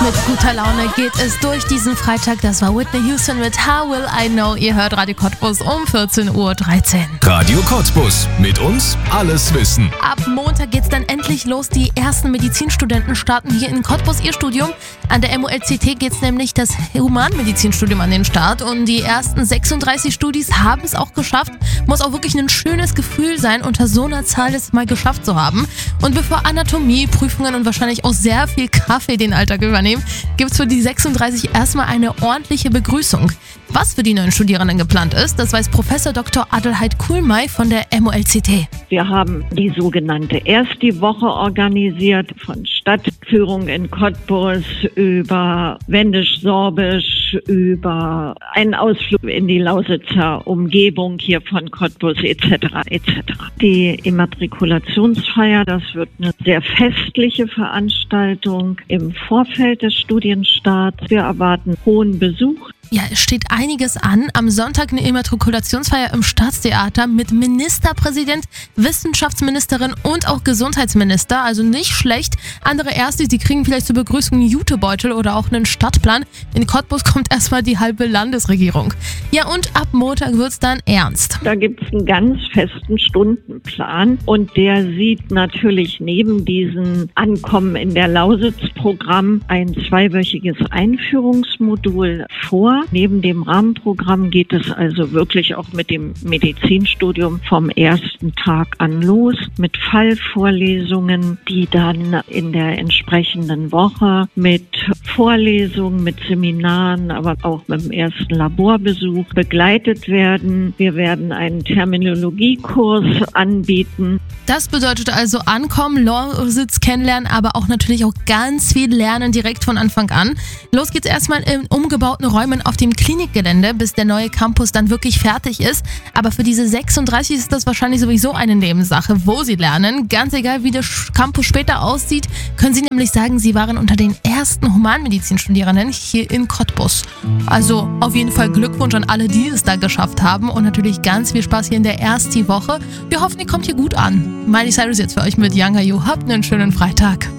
Mit guter Laune geht es durch diesen Freitag. Das war Whitney Houston mit How Will I Know. Ihr hört Radio Cottbus um 14:13 Uhr. Radio Cottbus. Mit uns alles wissen. Ab Montag geht's dann endlich los. Die ersten Medizinstudenten starten hier in Cottbus ihr Studium. An der MOLCT geht's nämlich das Humanmedizinstudium an den Start. Und die ersten 36 Studis haben es auch geschafft. Muss auch wirklich ein schönes Gefühl sein, unter so einer Zahl es mal geschafft zu haben. Und bevor Anatomie, Prüfungen und wahrscheinlich auch sehr viel Kaffee den Alltag übernehmen, gibt's für die 36 erstmal eine ordentliche Begrüßung. Was für die neuen Studierenden geplant ist, das weiß Professor Dr. Adelheid Kuhlmey von der MOLCT. Wir haben die sogenannte Ersti-Woche organisiert, von Stadtführung in Cottbus über Wendisch-Sorbisch, über einen Ausflug in die Lausitzer Umgebung hier von Cottbus etc. etc. Die Immatrikulationsfeier, das wird eine sehr festliche Veranstaltung im Vorfeld des Studienstarts. Wir erwarten hohen Besuch. Ja, es steht einiges an. Am Sonntag eine Immatrikulationsfeier im Staatstheater mit Ministerpräsident, Wissenschaftsministerin und auch Gesundheitsminister. Also nicht schlecht. Andere Erstis, die kriegen vielleicht zur Begrüßung einen Jutebeutel oder auch einen Stadtplan. In Cottbus kommt erstmal die halbe Landesregierung. Ja, und ab Montag wird's dann ernst. Da gibt's einen ganz festen Stundenplan und der sieht natürlich neben diesem Ankommen in der Lausitz-Programm ein 2-wöchiges Einführungsmodul vor. Neben dem Rahmenprogramm geht es also wirklich auch mit dem Medizinstudium vom ersten Tag an los, mit Fallvorlesungen, die dann in der entsprechenden Woche mit Vorlesungen, mit Seminaren, aber auch mit dem ersten Laborbesuch begleitet werden. Wir werden einen Terminologiekurs anbieten. Das bedeutet also ankommen, Lausitz kennenlernen, aber auch natürlich auch ganz viel lernen direkt von Anfang an. Los geht's erstmal in umgebauten Räumen auf dem Klinikgelände, bis der neue Campus dann wirklich fertig ist. Aber für diese 36 ist das wahrscheinlich sowieso eine Nebensache, wo sie lernen. Ganz egal, wie der Campus später aussieht, können sie nämlich sagen, sie waren unter den ersten Humanmedizinstudierenden hier in Cottbus. Also auf jeden Fall Glückwunsch an alle, die es da geschafft haben und natürlich ganz viel Spaß hier in der Ersti-Woche. Wir hoffen, ihr kommt hier gut an. Miley Cyrus jetzt für euch mit Younger You. Habt einen schönen Freitag.